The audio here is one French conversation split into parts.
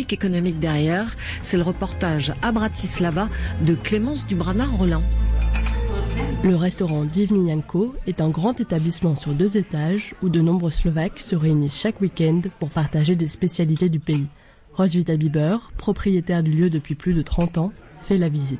logique économique derrière? C'est le reportage à Bratislava de Clémence Dubrana-Rollin. Le restaurant Divnianko est un grand établissement sur 2 étages où de nombreux Slovaques se réunissent chaque week-end pour partager des spécialités du pays. Roswitha Bieber, propriétaire du lieu depuis plus de 30 ans, fait la visite.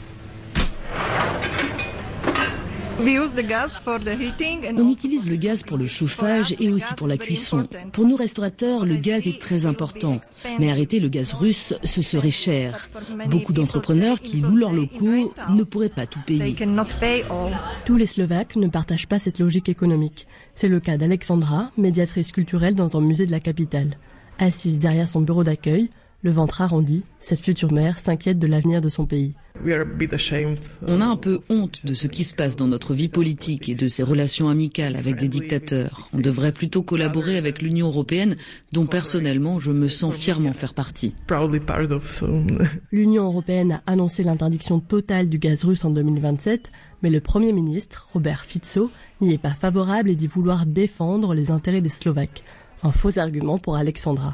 On utilise le gaz pour le chauffage et aussi pour la cuisson. Pour nous restaurateurs, le gaz est très important. Mais arrêter le gaz russe, ce serait cher. Beaucoup d'entrepreneurs qui louent leurs locaux ne pourraient pas tout payer. Tous les Slovaques ne partagent pas cette logique économique. C'est le cas d'Alexandra, médiatrice culturelle dans un musée de la capitale. Assise derrière son bureau d'accueil, le ventre arrondi, cette future mère s'inquiète de l'avenir de son pays. On a un peu honte de ce qui se passe dans notre vie politique et de ces relations amicales avec des dictateurs. On devrait plutôt collaborer avec l'Union européenne, dont personnellement je me sens fièrement faire partie. L'Union européenne a annoncé l'interdiction totale du gaz russe en 2027, mais le Premier ministre, Robert Fico, n'y est pas favorable et dit vouloir défendre les intérêts des Slovaques. Un faux argument pour Alexandra.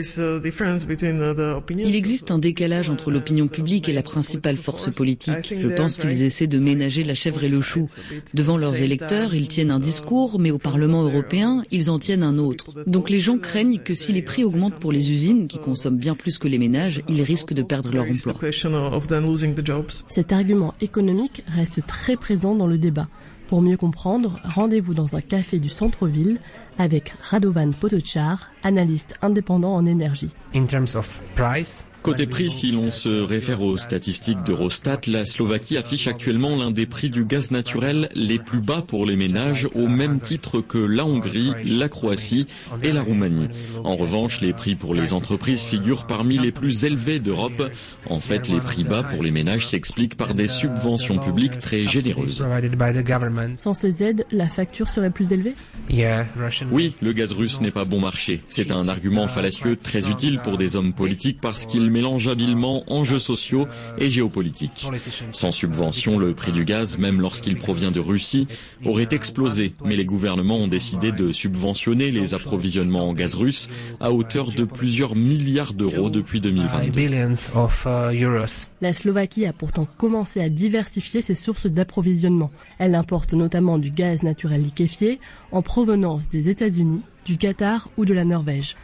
Il existe un décalage entre l'opinion publique et la principale force politique. Je pense qu'ils essaient de ménager la chèvre et le chou. Devant leurs électeurs, ils tiennent un discours, mais au Parlement européen, ils en tiennent un autre. Donc les gens craignent que si les prix augmentent pour les usines, qui consomment bien plus que les ménages, ils risquent de perdre leur emploi. Cet argument économique reste très présent dans le débat. Pour mieux comprendre, rendez-vous dans un café du centre-ville avec Radovan Potočar, analyste indépendant en énergie. Côté prix, si l'on se réfère aux statistiques d'Eurostat, la Slovaquie affiche actuellement l'un des prix du gaz naturel les plus bas pour les ménages, au même titre que la Hongrie, la Croatie et la Roumanie. En revanche, les prix pour les entreprises figurent parmi les plus élevés d'Europe. En fait, les prix bas pour les ménages s'expliquent par des subventions publiques très généreuses. Sans ces aides, la facture serait plus élevée ? Oui, le gaz russe n'est pas bon marché. C'est un argument fallacieux très utile pour des hommes politiques parce qu'il mélange habilement enjeux sociaux et géopolitiques. Sans subvention, le prix du gaz, même lorsqu'il provient de Russie, aurait explosé. Mais les gouvernements ont décidé de subventionner les approvisionnements en gaz russe à hauteur de plusieurs milliards d'euros depuis 2022. La Slovaquie a pourtant commencé à diversifier ses sources d'approvisionnement. Elle importe notamment du gaz naturel liquéfié en provenance des États-Unis, du Qatar ou de la Norvège.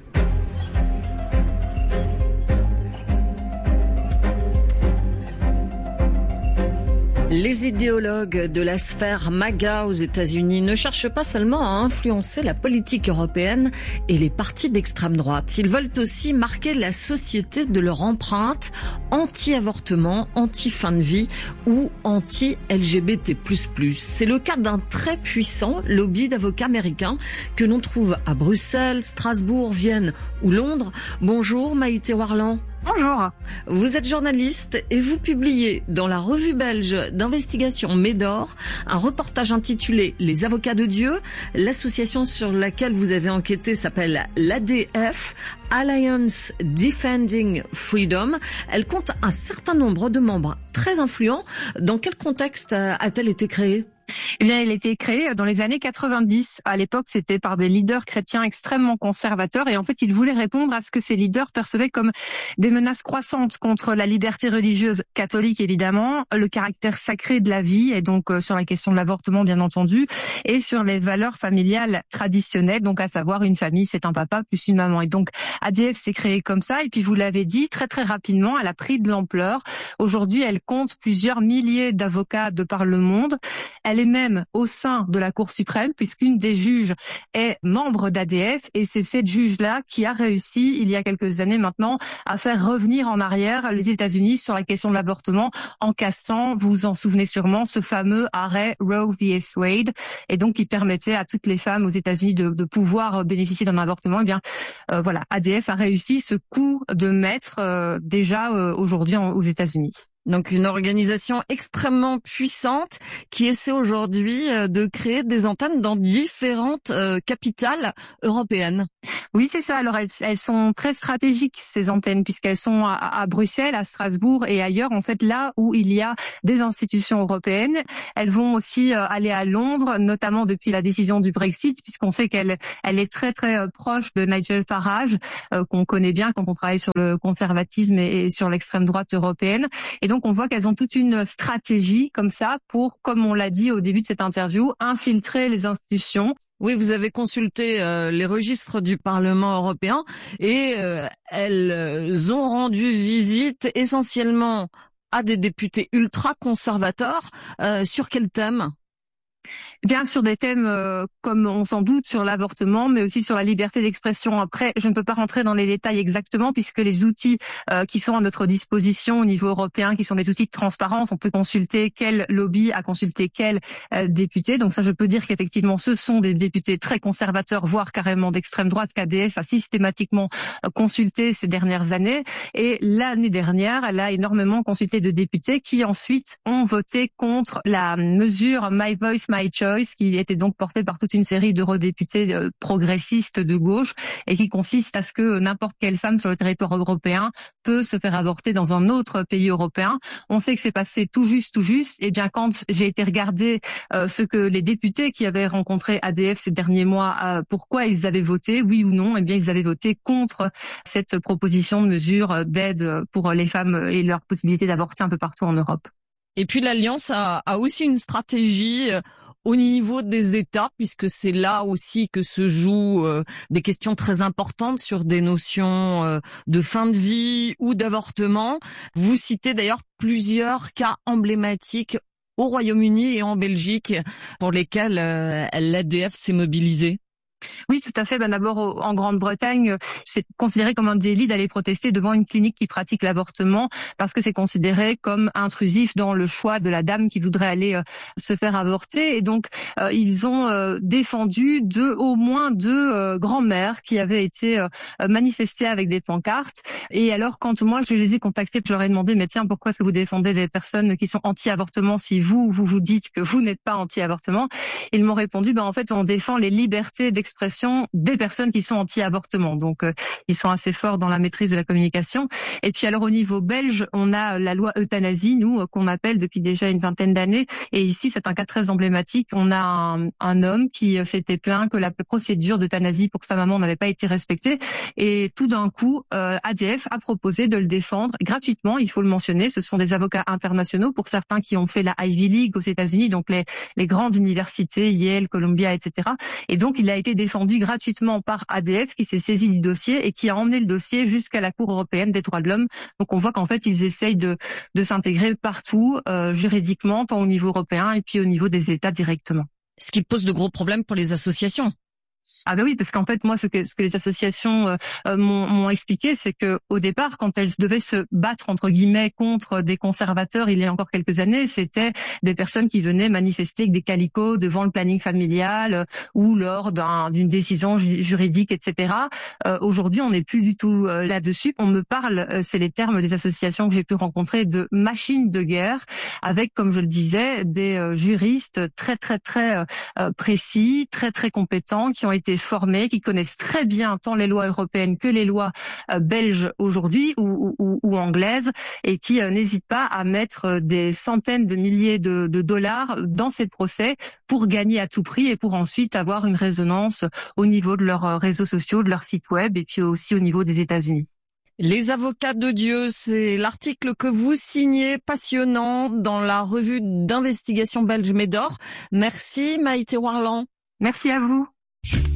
Les idéologues de la sphère MAGA aux États-Unis ne cherchent pas seulement à influencer la politique européenne et les partis d'extrême droite. Ils veulent aussi marquer la société de leur empreinte anti-avortement, anti-fin de vie ou anti-LGBT++. C'est le cas d'un très puissant lobby d'avocats américains que l'on trouve à Bruxelles, Strasbourg, Vienne ou Londres. Bonjour Maïté Warland. Bonjour. Vous êtes journaliste et vous publiez dans la revue belge d'investigation Médor un reportage intitulé « Les avocats de Dieu ». L'association sur laquelle vous avez enquêté s'appelle l'ADF, Alliance Defending Freedom. Elle compte un certain nombre de membres très influents. Dans quel contexte a-t-elle été créée ? Eh bien, elle a été créée dans les années 90. À l'époque, c'était par des leaders chrétiens extrêmement conservateurs et en fait, ils voulaient répondre à ce que ces leaders percevaient comme des menaces croissantes contre la liberté religieuse catholique, évidemment, le caractère sacré de la vie et donc sur la question de l'avortement, bien entendu, et sur les valeurs familiales traditionnelles, donc à savoir une famille, c'est un papa plus une maman. Et donc, ADF s'est créée comme ça et puis vous l'avez dit, très très rapidement, elle a pris de l'ampleur. Aujourd'hui, elle compte plusieurs milliers d'avocats de par le monde. Elle est même au sein de la Cour suprême, puisqu'une des juges est membre d'ADF, et c'est cette juge-là qui a réussi, il y a quelques années maintenant, à faire revenir en arrière les États-Unis sur la question de l'avortement, en cassant, vous vous en souvenez sûrement, ce fameux arrêt Roe v. Wade, et donc qui permettait à toutes les femmes aux États-Unis de pouvoir bénéficier d'un avortement. Eh bien, voilà, ADF a réussi ce coup de maître déjà aujourd'hui aux États-Unis. Donc une organisation extrêmement puissante qui essaie aujourd'hui de créer des antennes dans différentes capitales européennes. Oui, c'est ça. Alors elles sont très stratégiques, ces antennes, puisqu'elles sont à Bruxelles, à Strasbourg et ailleurs, en fait, là où il y a des institutions européennes. Elles vont aussi aller à Londres, notamment depuis la décision du Brexit, puisqu'on sait qu'elle est très très proche de Nigel Farage, qu'on connaît bien quand on travaille sur le conservatisme et sur l'extrême droite européenne. Et donc on voit qu'elles ont toute une stratégie comme ça pour, comme on l'a dit au début de cette interview, infiltrer les institutions. Oui, vous avez consulté les registres du Parlement européen et elles ont rendu visite essentiellement à des députés ultra-conservateurs. Sur quel thème ? Bien sur des thèmes comme on s'en doute sur l'avortement, mais aussi sur la liberté d'expression. Après, je ne peux pas rentrer dans les détails exactement puisque les outils qui sont à notre disposition au niveau européen, qui sont des outils de transparence, on peut consulter quel lobby a consulté quel député. Donc ça, je peux dire qu'effectivement, ce sont des députés très conservateurs, voire carrément d'extrême droite qu'ADF a systématiquement consulté ces dernières années. Et l'année dernière, elle a énormément consulté de députés qui ensuite ont voté contre la mesure My Voice, My Choice, qui était donc portée par toute une série d'eurodéputés progressistes de gauche et qui consiste à ce que n'importe quelle femme sur le territoire européen peut se faire avorter dans un autre pays européen. On sait que c'est passé tout juste. Et bien quand j'ai été regarder ce que les députés qui avaient rencontré ADF ces derniers mois, pourquoi ils avaient voté, oui ou non, eh bien ils avaient voté contre cette proposition de mesure d'aide pour les femmes et leur possibilité d'avorter un peu partout en Europe. Et puis l'Alliance a aussi une stratégie au niveau des États, puisque c'est là aussi que se jouent des questions très importantes sur des notions de fin de vie ou d'avortement. Vous citez d'ailleurs plusieurs cas emblématiques au Royaume-Uni et en Belgique pour lesquels l'ADF s'est mobilisée. Oui, tout à fait. D'abord, en Grande-Bretagne, c'est considéré comme un délit d'aller protester devant une clinique qui pratique l'avortement parce que c'est considéré comme intrusif dans le choix de la dame qui voudrait aller se faire avorter. Et donc, ils ont défendu au moins deux grands-mères qui avaient été manifestées avec des pancartes. Et alors, quand moi, je les ai contactés, je leur ai demandé, mais tiens, pourquoi est-ce que vous défendez des personnes qui sont anti-avortement si vous dites que vous n'êtes pas anti-avortement? Ils m'ont répondu, en fait, on défend les libertés d'expression des personnes qui sont anti-avortement. Donc, ils sont assez forts dans la maîtrise de la communication. Et puis, alors, au niveau belge, on a la loi euthanasie, nous, qu'on appelle depuis déjà une vingtaine d'années. Et ici, c'est un cas très emblématique. On a un homme qui s'était plaint que la procédure d'euthanasie pour sa maman n'avait pas été respectée. Et tout d'un coup, ADF a proposé de le défendre gratuitement. Il faut le mentionner. Ce sont des avocats internationaux pour certains qui ont fait la Ivy League aux États-Unis, donc les grandes universités, Yale, Columbia, etc. Et donc, il a été défendu gratuitement par ADF qui s'est saisi du dossier et qui a emmené le dossier jusqu'à la Cour européenne des droits de l'homme. Donc on voit qu'en fait ils essayent de s'intégrer partout juridiquement, tant au niveau européen et puis au niveau des États directement. Ce qui pose de gros problèmes pour les associations. Ah ben oui, parce qu'en fait, moi, ce que les associations m'ont expliqué, c'est que au départ, quand elles devaient se battre entre guillemets contre des conservateurs, il y a encore quelques années, c'était des personnes qui venaient manifester avec des calicots devant le planning familial ou lors d'une décision juridique, etc. Aujourd'hui, on n'est plus du tout là-dessus. On me parle, c'est les termes des associations que j'ai pu rencontrer, de machines de guerre, avec, comme je le disais, des juristes très très très précis, très très compétents, qui ont été formés, qui connaissent très bien tant les lois européennes que les lois belges aujourd'hui ou anglaises, et qui n'hésitent pas à mettre des centaines de milliers de dollars dans ces procès pour gagner à tout prix et pour ensuite avoir une résonance au niveau de leurs réseaux sociaux, de leur site web et puis aussi au niveau des États-Unis. Les avocats de Dieu, c'est l'article que vous signez, passionnant, dans la revue d'investigation belge Médor. Merci Maïté Warland. Merci à vous.